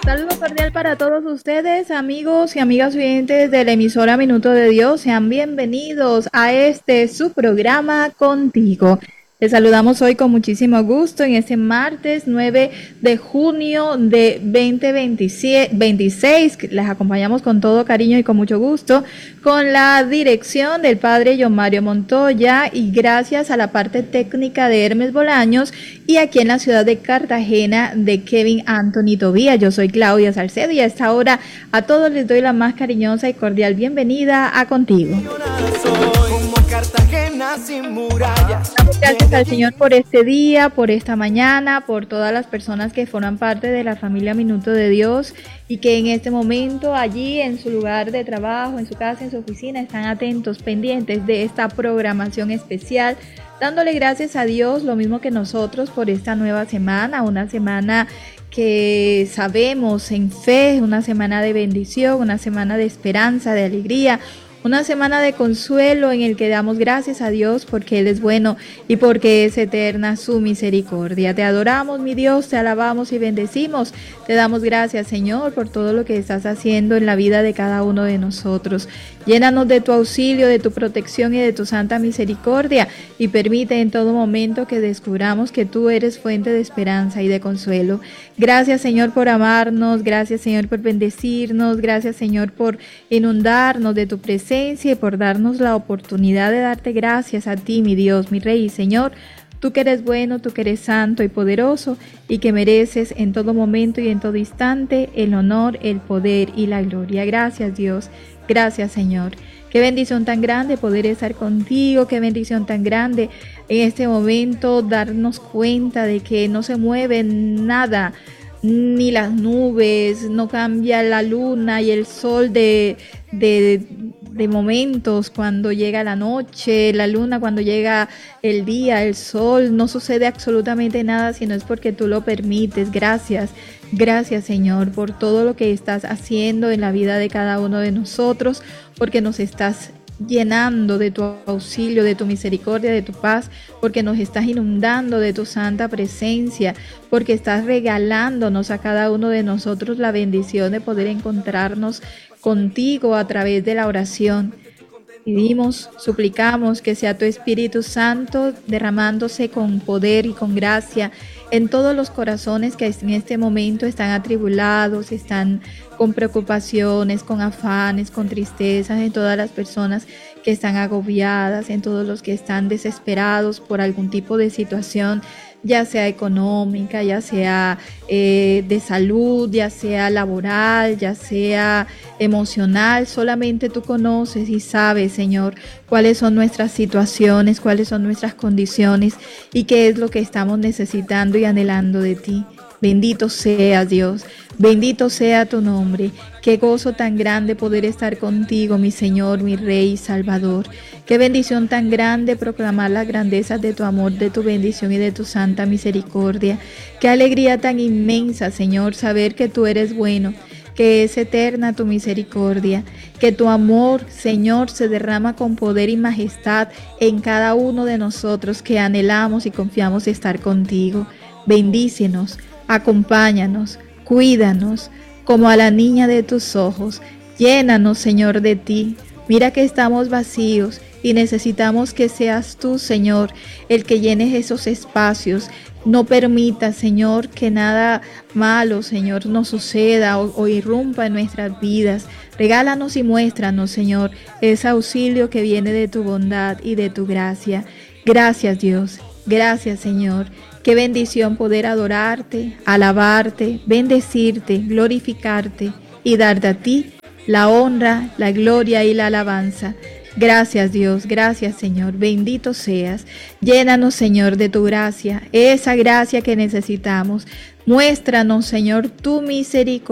Saludo cordial para todos ustedes, amigos y amigas oyentes de la emisora Minuto de Dios. Sean bienvenidos a este su programa Contigo. Les saludamos hoy con muchísimo gusto en este martes 9 de junio de 2026. Les acompañamos con todo cariño y con mucho gusto con la dirección del padre John Mario Montoya y gracias a la parte técnica de Hermes Bolaños y aquí en la ciudad de Cartagena de Kevin Anthony Tobía. Yo soy Claudia Salcedo y a esta hora a todos les doy la más cariñosa y cordial bienvenida a Contigo. Damos gracias al Señor por este día, por esta mañana, por todas las personas que forman parte de la familia Minuto de Dios y que en este momento allí en su lugar de trabajo, en su casa, en su oficina, están atentos, pendientes de esta programación especial, dándole gracias a Dios, lo mismo que nosotros, por esta nueva semana, una semana que sabemos en fe, una semana de bendición, una semana de esperanza, de alegría, una semana de consuelo en el que damos gracias a Dios porque Él es bueno y porque es eterna su misericordia. Te adoramos, mi Dios, te alabamos y bendecimos. Te damos gracias, Señor, por todo lo que estás haciendo en la vida de cada uno de nosotros. Llénanos de tu auxilio, de tu protección y de tu santa misericordia y permite en todo momento que descubramos que tú eres fuente de esperanza y de consuelo. Gracias, Señor, por amarnos. Gracias, Señor, por bendecirnos. Gracias, Señor, por inundarnos de tu presencia y por darnos la oportunidad de darte gracias a ti, mi Dios, mi Rey y Señor. Tú que eres bueno, tú que eres santo y poderoso y que mereces en todo momento y en todo instante el honor, el poder y la gloria. Gracias, Dios. Gracias, Señor. Qué bendición tan grande poder estar contigo, qué bendición tan grande en este momento darnos cuenta de que no se mueve nada, ni las nubes, no cambia la luna y el sol de momentos cuando llega la noche, la luna cuando llega el día, el sol, no sucede absolutamente nada si no es porque tú lo permites. Gracias, gracias Señor por todo lo que estás haciendo en la vida de cada uno de nosotros, porque nos estás llenando de tu auxilio, de tu misericordia, de tu paz, porque nos estás inundando de tu santa presencia, porque estás regalándonos a cada uno de nosotros la bendición de poder encontrarnos contigo a través de la oración. Pedimos, suplicamos que sea tu Espíritu Santo derramándose con poder y con gracia en todos los corazones que en este momento están atribulados, están con preocupaciones, con afanes, con tristezas, en todas las personas que están agobiadas, en todos los que están desesperados por algún tipo de situación, ya sea económica, ya sea de salud, ya sea laboral, ya sea emocional. Solamente tú conoces y sabes, Señor, cuáles son nuestras situaciones, cuáles son nuestras condiciones y qué es lo que estamos necesitando y anhelando de ti. Bendito seas, Dios, bendito sea tu nombre. Qué gozo tan grande poder estar contigo, mi Señor, mi Rey y Salvador. Qué bendición tan grande proclamar las grandezas de tu amor, de tu bendición y de tu santa misericordia. Qué alegría tan inmensa, Señor, saber que tú eres bueno, que es eterna tu misericordia, que tu amor, Señor, se derrama con poder y majestad en cada uno de nosotros que anhelamos y confiamos estar contigo. Bendícenos, acompáñanos, cuídanos, como a la niña de tus ojos. Llénanos, Señor, de ti. Mira que estamos vacíos y necesitamos que seas tú, Señor, el que llenes esos espacios. No permitas, Señor, que nada malo, Señor, nos suceda o irrumpa en nuestras vidas. Regálanos y muéstranos, Señor, ese auxilio que viene de tu bondad y de tu gracia. Gracias, Dios. Gracias, Señor. Qué bendición poder adorarte, alabarte, bendecirte, glorificarte y darte a ti la honra, la gloria y la alabanza. Gracias, Dios, gracias, Señor, bendito seas. Llénanos, Señor, de tu gracia, esa gracia que necesitamos. Muéstranos, Señor, tu misericordia.